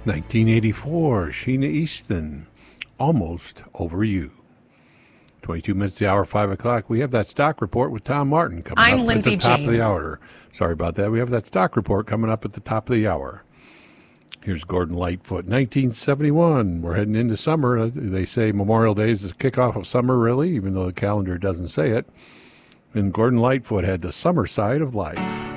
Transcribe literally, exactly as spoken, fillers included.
nineteen eighty-four, Sheena Easton, Almost Over You. twenty-two minutes to the hour, five o'clock. We have that stock report with Tom Martin coming I'm up Lindsay at the top James. of the hour. Sorry about that. We have that stock report coming up at the top of the hour. Here's Gordon Lightfoot, nineteen seventy-one. We're heading into summer. They say Memorial Day is the kickoff of summer, really, even though the calendar doesn't say it. And Gordon Lightfoot had The Summer Side of Life.